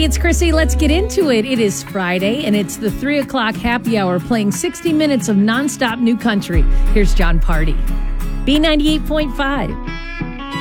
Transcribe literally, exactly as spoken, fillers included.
it's Chrissy. Let's get into it. It is Friday, and it's the three o'clock happy hour playing sixty minutes of nonstop new country. Here's John Party. B ninety-eight point five.